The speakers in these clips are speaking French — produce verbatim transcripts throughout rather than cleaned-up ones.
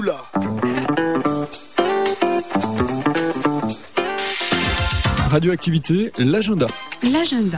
Oula. Radioactivité, l'agenda. L'agenda.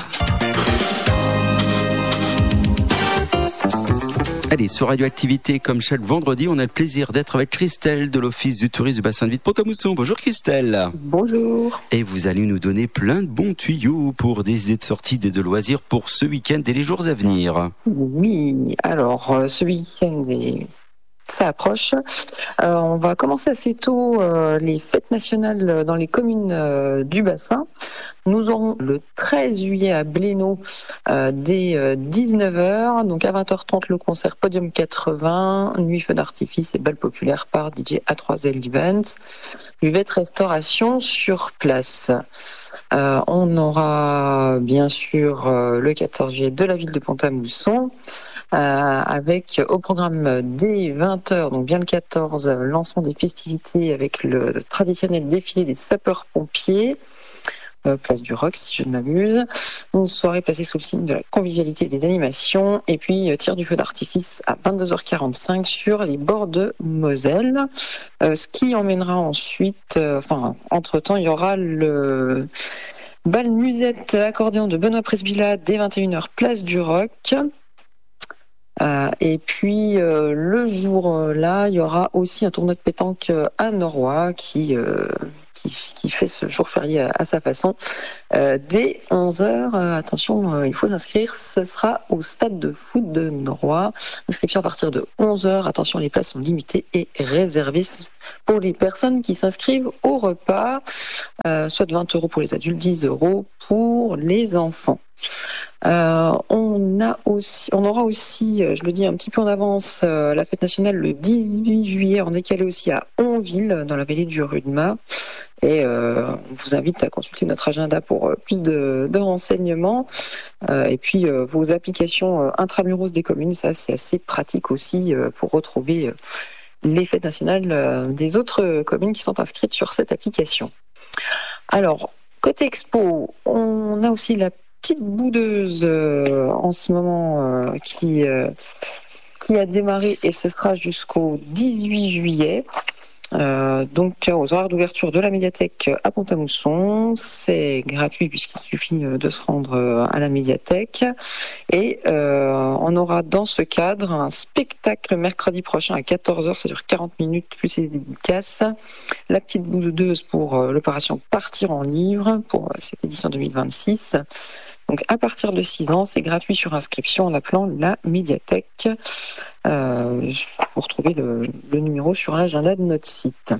Allez, sur Radioactivité, comme chaque vendredi, on a le plaisir d'être avec Christelle de l'Office du tourisme du bassin de vie de Pont-à-Mousson. Bonjour Christelle. Bonjour. Et vous allez nous donner plein de bons tuyaux pour des idées de sortie et de loisirs pour ce week-end et les jours à venir. Oui, alors euh, ce week-end est... ça approche. Euh, on va commencer assez tôt euh, les fêtes nationales dans les communes euh, du bassin. Nous aurons le treize juillet à Blénaud euh, dès euh, dix-neuf heures. Donc à vingt heures trente, le concert Podium quatre-vingts, nuit feu d'artifice et bal populaire par D J A trois L Events. Buvette restauration sur place. Euh, on aura bien sûr euh, le quatorze juillet de la ville de Pont-à-Mousson. Euh, avec au programme dès vingt heures, donc bien le quatorze, lancement des festivités avec le traditionnel défilé des sapeurs-pompiers, euh, place du Roc si je ne m'abuse, une soirée placée sous le signe de la convivialité et des animations, et puis euh, tir du feu d'artifice à vingt-deux heures quarante-cinq sur les bords de Moselle, euh, ce qui emmènera ensuite, euh, enfin entre-temps il y aura le bal musette accordéon de Benoît Presbilla dès vingt et une heures place du Roc. Euh, et puis euh, le jour euh, là, il y aura aussi un tournoi de pétanque euh, à Noroy qui, euh, qui qui fait ce jour férié à, à sa façon. Euh, dès onze heures, euh, attention, euh, il faut s'inscrire. Ce sera au stade de foot de Noroy. Inscription à partir de onze heures. Attention, les places sont limitées et réservées pour les personnes qui s'inscrivent au repas, euh, soit de vingt euros pour les adultes, dix euros pour les enfants. Euh, on a aussi, on aura aussi, je le dis un petit peu en avance, euh, la fête nationale le dix-huit juillet en décalé aussi à Onville dans la vallée du Rudema. Et euh, on vous invite à consulter notre agenda pour euh, plus de, de renseignements. Euh, et puis euh, vos applications euh, intramuros des communes, ça c'est assez pratique aussi euh, pour retrouver euh, les fêtes nationales euh, des autres communes qui sont inscrites sur cette application. Alors côté expo, on a aussi la petite boudeuse euh, en ce moment euh, qui, euh, qui a démarré et ce sera jusqu'au dix-huit juillet. Euh, donc aux horaires d'ouverture de la médiathèque à Pont-à-Mousson, c'est gratuit puisqu'il suffit de se rendre à la médiathèque et euh, on aura dans ce cadre un spectacle mercredi prochain à quatorze heures, ça dure quarante minutes plus les dédicaces, la petite boudeuse pour l'opération Partir en livre pour cette édition deux mille vingt-six. Donc à partir de six ans, c'est gratuit sur inscription en appelant la médiathèque. Euh, vous retrouvez le, le numéro sur l'agenda de notre site.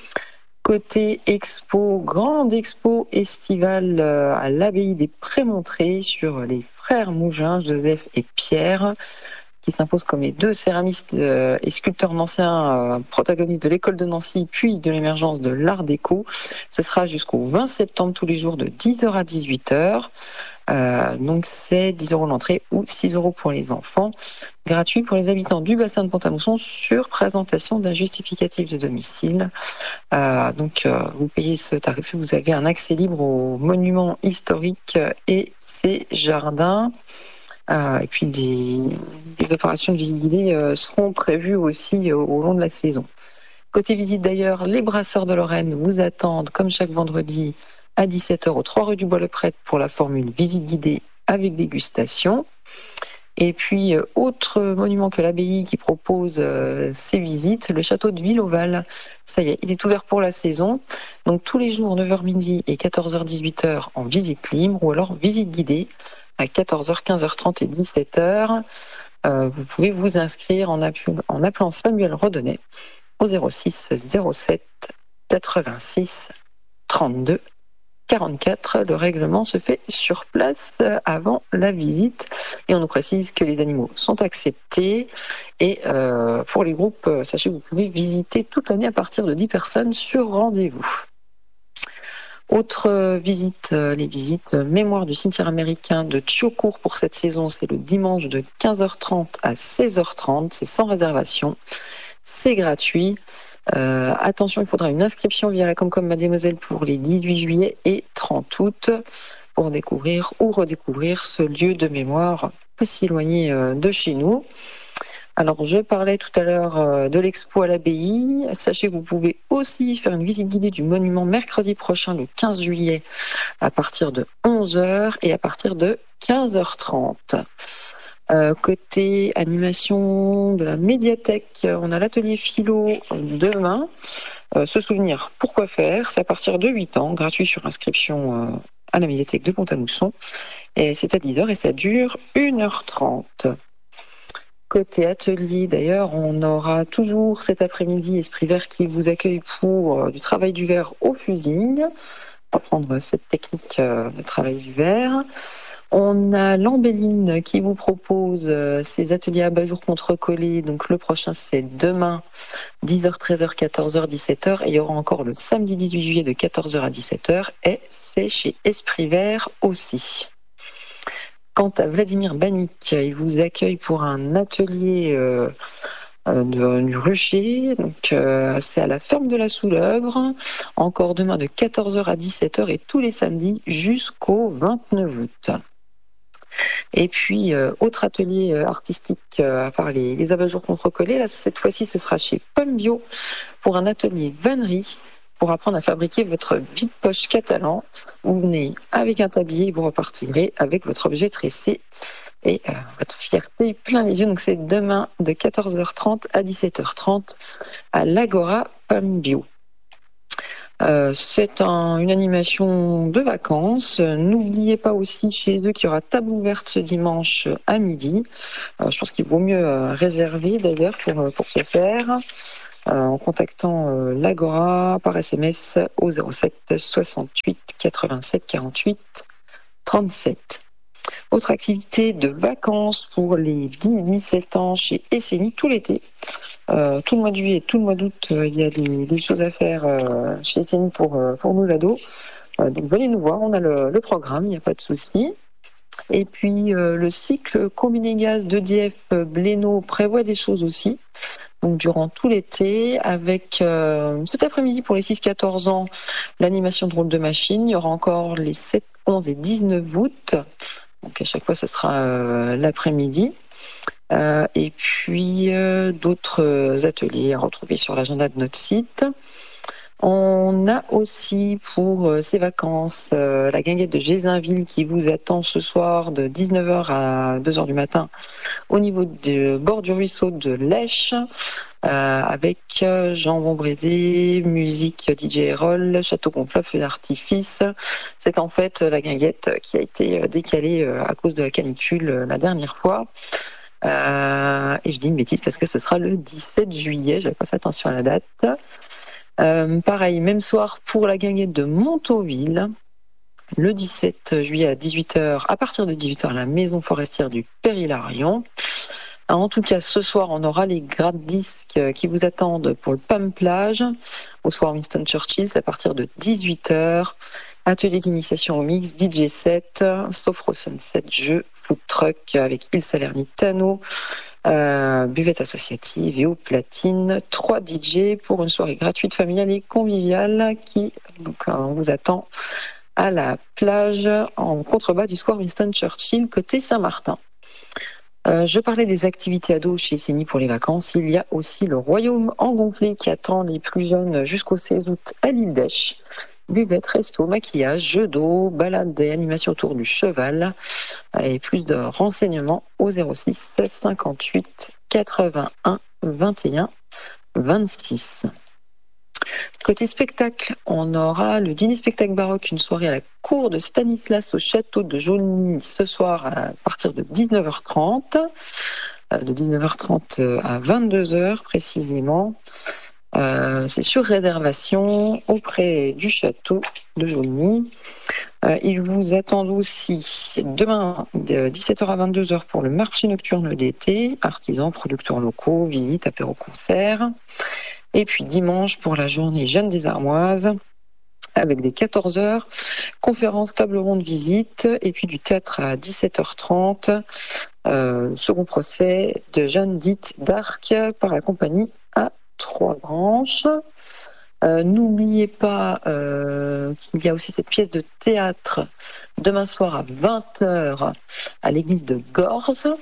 Côté expo, grande expo estivale à l'abbaye des Prémontrés sur les frères Mougin, Joseph et Pierre, qui s'imposent comme les deux céramistes et sculpteurs nancéens protagonistes de l'école de Nancy puis de l'émergence de l'art déco. Ce sera jusqu'au vingt septembre tous les jours de dix heures à dix-huit heures. Euh, donc c'est dix euros l'entrée ou six euros pour les enfants, gratuit pour les habitants du bassin de Pont-à-Mousson sur présentation d'un justificatif de domicile. Euh, donc euh, vous payez ce tarif, vous avez un accès libre aux monuments historiques et ses jardins. Euh, et puis des, des opérations de visite guidée euh, seront prévues aussi euh, au long de la saison. Côté visite d'ailleurs, les Brasseurs de Lorraine vous attendent comme chaque vendredi à dix-sept heures au trois rue du Bois-le-Prêtre pour la formule visite guidée avec dégustation. Et puis, euh, autre monument que l'abbaye qui propose euh, ces visites, le château de Villeauval. Ça y est, il est ouvert pour la saison. Donc tous les jours, neuf heures midi et quatorze heures dix-huit heures en visite libre ou alors visite guidée à quatorze heures, quinze heures trente et dix-sept heures. Euh, vous pouvez vous inscrire en, appelant, en appelant Samuel Redonnet au zéro six zéro sept quatre-vingt-six trente-deux quarante-quatre. Le règlement se fait sur place avant la visite et on nous précise que les animaux sont acceptés et euh, pour les groupes, sachez que vous pouvez visiter toute l'année à partir de dix personnes sur rendez-vous. Autre visite, les visites mémoire du cimetière américain de Thiocourt pour cette saison, c'est le dimanche de quinze heures trente à seize heures trente, c'est sans réservation, c'est gratuit. Euh, attention, il faudra une inscription via la Comcom Mademoiselle pour les dix-huit juillet et trente août pour découvrir ou redécouvrir ce lieu de mémoire pas si éloigné de chez nous. Alors, je parlais tout à l'heure euh, de l'expo à l'abbaye. Sachez que vous pouvez aussi faire une visite guidée du monument mercredi prochain, le quinze juillet, à partir de onze heures et à partir de quinze heures trente. Euh, côté animation de la médiathèque, on a l'atelier philo demain. Euh, se souvenir pourquoi faire, c'est à partir de huit ans, gratuit sur inscription euh, à la médiathèque de Pont-à-Mousson. Et c'est à dix heures et ça dure une heure trente. Côté atelier, d'ailleurs, on aura toujours cet après-midi Esprit Vert qui vous accueille pour euh, du travail du verre au fusing. On va prendre cette technique euh, de travail du verre. On a l'Ambéline qui vous propose euh, ses ateliers abat-jour contre-collés. Donc le prochain, c'est demain, dix heures, treize heures, quatorze heures, dix-sept heures. Et il y aura encore le samedi dix-huit juillet de quatorze heures à dix-sept heures. Et c'est chez Esprit Vert aussi. Quant à Vladimir Banik, il vous accueille pour un atelier euh, de, du rucher. Donc, euh, c'est à la ferme de la Soulèvre. Encore demain de quatorze heures à dix-sept heures et tous les samedis jusqu'au vingt-neuf août. Et puis, euh, autre atelier artistique euh, à part les, les abat-jours contre-collés. Là, cette fois-ci, ce sera chez Pomme Bio pour un atelier vannerie, pour apprendre à fabriquer votre vide-poche catalan. Vous venez avec un tablier et vous repartirez avec votre objet tressé et euh, votre fierté plein les yeux. Donc c'est demain de quatorze heures trente à dix-sept heures trente à l'Agora Pomme Bio. Euh, c'est un, une animation de vacances. N'oubliez pas aussi chez eux qu'il y aura table ouverte ce dimanche à midi. Euh, je pense qu'il vaut mieux euh, réserver d'ailleurs pour, pour ce faire. Euh, en contactant euh, l'Agora par S M S au zéro sept soixante-huit quatre-vingt-sept quarante-huit trente-sept. Autre activité de vacances pour les dix dix-sept ans chez Essénie tout l'été. Euh, tout le mois de juillet et tout le mois d'août, euh, il y a des, des choses à faire euh, chez Essénie pour, euh, pour nos ados. Euh, donc venez nous voir, on a le, le programme, il n'y a pas de souci. Et puis euh, le cycle combiné gaz d'E D F Blénaud prévoit des choses aussi. Donc durant tout l'été, avec euh, cet après-midi pour les six quatorze ans, l'animation de drôle de machine. Il y aura encore les sept, onze et dix-neuf août. Donc à chaque fois, ce sera euh, l'après-midi. Euh, et puis euh, d'autres ateliers à retrouver sur l'agenda de notre site. On a aussi pour euh, ces vacances euh, la guinguette de Gézinville qui vous attend ce soir de dix-neuf heures à deux heures du matin au niveau du bord du ruisseau de Lèche euh, avec euh, jambon braisé, musique D J Erol, château gonflable, feu d'artifice. C'est en fait la guinguette qui a été décalée euh, à cause de la canicule euh, la dernière fois. Euh, et je dis une bêtise parce que ce sera le dix-sept juillet, j'avais pas fait attention à la date. Euh, pareil, même soir pour la guinguette de Montauville, le dix-sept juillet à dix-huit heures, à partir de dix-huit heures, à la maison forestière du Père-Hilarion. En tout cas, ce soir, on aura les gratte-disques qui vous attendent pour le P A M Plage, au soir Winston Churchill, à partir de dix-huit heures. Atelier d'initiation au mix, D J set, Sofro Sunset, jeu, food truck avec Il Salernitano, euh, buvette associative et au platine, trois D J pour une soirée gratuite, familiale et conviviale qui donc, on vous attend à la plage en contrebas du square Winston Churchill côté Saint-Martin. Euh, je parlais des activités ados chez Essénie pour les vacances. Il y a aussi le Royaume engonflé qui attend les plus jeunes jusqu'au seize août à l'île d'Esch. Buvette, resto, maquillage, jeux d'eau, balade et animation autour du cheval. Et plus de renseignements au zéro six cinquante-huit quatre-vingt-un vingt et un vingt-six. Côté spectacle, on aura le dîner spectacle baroque, une soirée à la cour de Stanislas au château de Jaulny ce soir à partir de dix-neuf heures trente, de dix-neuf heures trente à vingt-deux heures précisément. Euh, c'est sur réservation auprès du château de Jaulny. Euh, ils vous attendent aussi demain de dix-sept heures à vingt-deux heures pour le marché nocturne d'été, artisans, producteurs locaux, visites, apéro-concerts. Et puis dimanche pour la journée Jeanne des Armoises, avec des quatorze heures, conférences, table ronde, visite, et puis du théâtre à dix-sept heures trente, euh, second procès de Jeanne dite d'Arc par la compagnie à trois branches. Euh, n'oubliez pas euh, qu'il y a aussi cette pièce de théâtre demain soir à vingt heures à l'église de Gorze.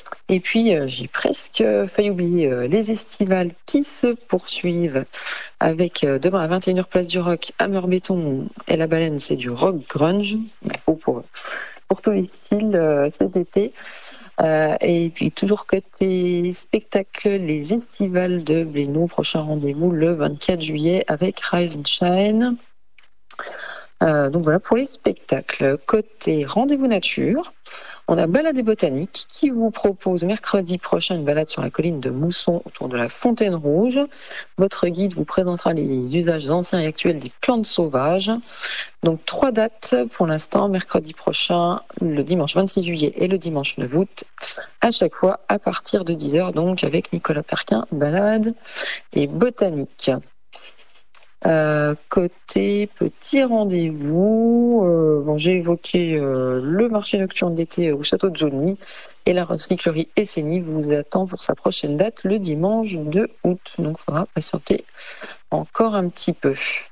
Et puis, euh, j'ai presque failli oublier euh, les estivales qui se poursuivent avec euh, demain à vingt et une heures place du Rock, Hammer Béton et La Baleine, c'est du rock grunge, pour, pour, pour tous les styles euh, cet été. Euh, et puis, toujours côté spectacle, les estivales de Blénou, prochain rendez-vous le vingt-quatre juillet avec Rise and Shine. Euh, donc voilà pour les spectacles. Côté rendez-vous nature, on a Balade et Botanique qui vous propose mercredi prochain une balade sur la colline de Mousson autour de la Fontaine Rouge. Votre guide vous présentera les usages anciens et actuels des plantes sauvages. Donc trois dates pour l'instant, mercredi prochain, le dimanche vingt-six juillet et le dimanche neuf août, à chaque fois à partir de dix heures, donc avec Nicolas Perquin, Balade et Botanique. Euh, côté petit rendez-vous, euh, bon, j'ai évoqué euh, le marché nocturne d'été au château de Jauny et la recyclerie Essény vous attend pour sa prochaine date le dimanche deux août. Donc il faudra patienter encore un petit peu.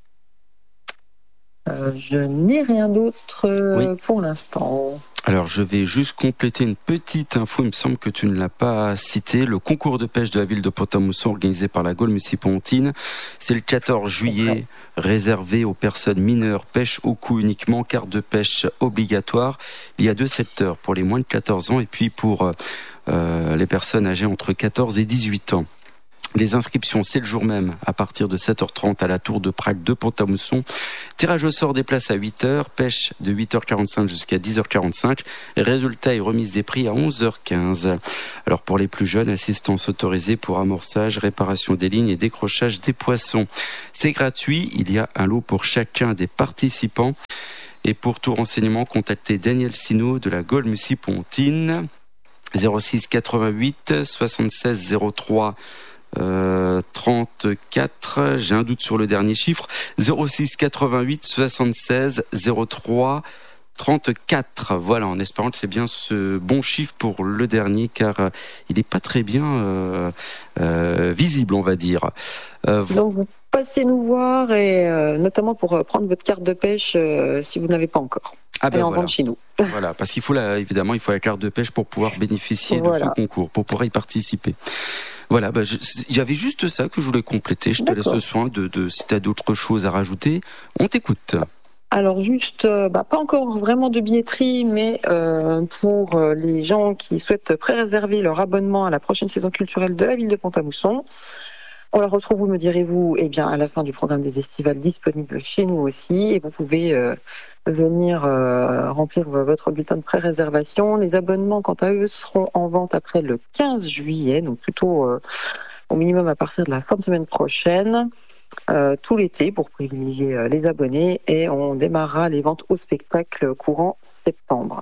Euh, je n'ai rien d'autre euh, oui. pour l'instant. Alors je vais juste compléter une petite info, il me semble que tu ne l'as pas cité. Le concours de pêche de la ville de Pont-à-Mousson organisé par la Gaule Municipal-Pontine, c'est le quatorze juillet, réservé aux personnes mineures, pêche au coup uniquement, carte de pêche obligatoire. Il y a deux secteurs, pour les moins de quatorze ans et puis pour euh, les personnes âgées entre quatorze et dix-huit ans. Les inscriptions, c'est le jour même, à partir de sept heures trente à la Tour de Prague de Pont-à-Mousson. Tirage au sort des places à huit heures, pêche de huit heures quarante-cinq jusqu'à dix heures quarante-cinq. Résultat et remise des prix à onze heures quinze. Alors pour les plus jeunes, assistance autorisée pour amorçage, réparation des lignes et décrochage des poissons. C'est gratuit, il y a un lot pour chacun des participants. Et pour tout renseignement, contactez Daniel Sino de la Gaule Municipal-Pontine, zéro six quatre-vingt-huit soixante-seize zéro trois Euh, trente-quatre, j'ai un doute sur le dernier chiffre, zéro six quatre-vingt-huit soixante-seize zéro trois trente-quatre. Voilà, en espérant que c'est bien ce bon chiffre pour le dernier, car euh, il n'est pas très bien euh, euh, visible, on va dire. Euh, Donc vous passez nous voir, et euh, notamment pour euh, prendre votre carte de pêche euh, si vous ne l'avez pas encore. Ah ben et en voilà. vente chez nous. Voilà, parce qu'il faut la, évidemment, il faut la carte de pêche pour pouvoir bénéficier voilà. de ce concours, pour pouvoir y participer. Voilà, bah, je, il y avait juste ça que je voulais compléter. Je te D'accord. laisse le soin de, de si tu as d'autres choses à rajouter. On t'écoute. Alors juste, euh, bah, pas encore vraiment de billetterie, mais euh, pour euh, les gens qui souhaitent pré-réserver leur abonnement à la prochaine saison culturelle de la ville de Pont-à-Mousson, on la retrouve, vous me direz-vous, eh bien, à la fin du programme des estivales disponible chez nous aussi, et vous pouvez euh, venir euh, remplir votre bulletin de pré-réservation. Les abonnements, quant à eux, seront en vente après le quinze juillet, donc plutôt euh, au minimum à partir de la fin de semaine prochaine, euh, tout l'été, pour privilégier euh, les abonnés, et on démarrera les ventes au spectacle courant septembre.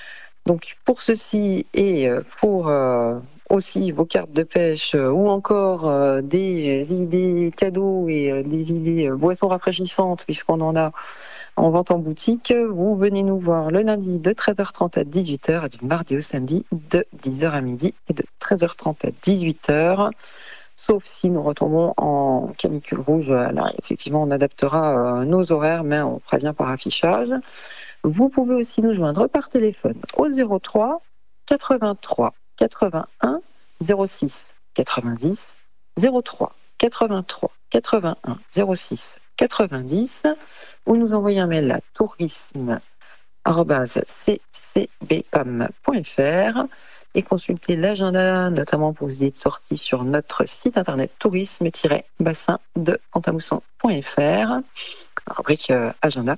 Donc pour ceci et pour euh, aussi vos cartes de pêche euh, ou encore euh, des idées cadeaux et euh, des idées euh, boissons rafraîchissantes, puisqu'on en a en vente en boutique, vous venez nous voir le lundi de treize heures trente à dix-huit heures et du mardi au samedi de dix heures à midi et de treize heures trente à dix-huit heures. Sauf si nous retombons en canicule rouge, là effectivement on adaptera euh, nos horaires, mais on prévient par affichage. Vous pouvez aussi nous joindre par téléphone au zéro trois quatre-vingt-trois quatre-vingt-un zéro six quatre-vingt-dix, zéro trois quatre-vingt-trois quatre-vingt-un zéro six quatre-vingt-dix, ou nous envoyer un mail à tourisme arobase c c b p a m point f r et consulter l'agenda, notamment pour vous aider de sortie sur notre site internet tourisme-bassin de Pont-à-Mousson point f r, rubrique euh, agenda.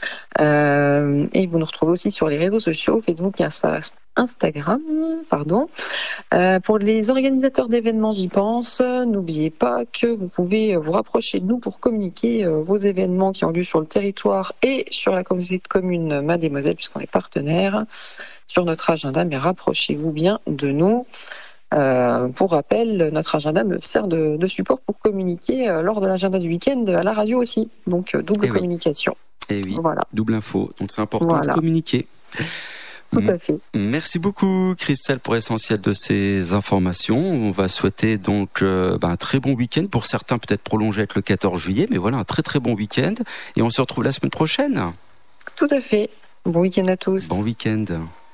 Euh, et vous nous retrouvez aussi sur les réseaux sociaux, Facebook et Instagram. Pardon. Euh, pour les organisateurs d'événements, j'y pense, n'oubliez pas que vous pouvez vous rapprocher de nous pour communiquer euh, vos événements qui ont lieu sur le territoire et sur la communauté de communes Mademoiselle, puisqu'on est partenaire sur notre agenda, mais rapprochez-vous bien de nous. Euh, pour rappel, notre agenda me sert de, de support pour communiquer euh, lors de l'agenda du week-end à la radio aussi. Donc euh, double et communication. Et oui, voilà. Double info. Donc c'est important voilà. de communiquer. Tout à fait. Merci beaucoup Christelle pour l'essentiel de ces informations. On va souhaiter donc euh, bah, un très bon week-end. Pour certains peut-être prolongé avec le quatorze juillet, mais voilà, un très très bon week-end. Et on se retrouve la semaine prochaine. Tout à fait. Bon week-end à tous. Bon week-end.